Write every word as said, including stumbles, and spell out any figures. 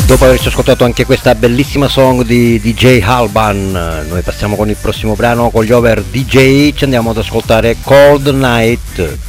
Dopo averci ascoltato anche questa bellissima song di D J Alban, noi passiamo con il prossimo brano con gli Over D J, ci andiamo ad ascoltare Cold Night.